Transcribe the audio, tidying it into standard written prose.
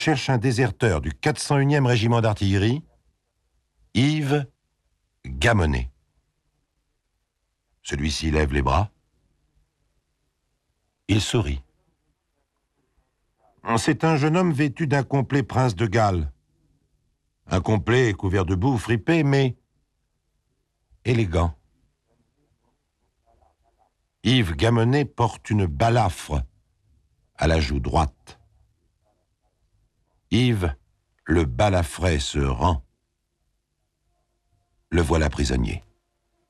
cherche un déserteur du 401e régiment d'artillerie, Yves Gamenet. Celui-ci lève les bras. Il sourit. C'est un jeune homme vêtu d'un complet prince de Galles. Un complet couvert de boue fripée, mais élégant. Yves Gamenet porte une balafre à la joue droite. Yves, le balafré, se rend. Le voilà prisonnier.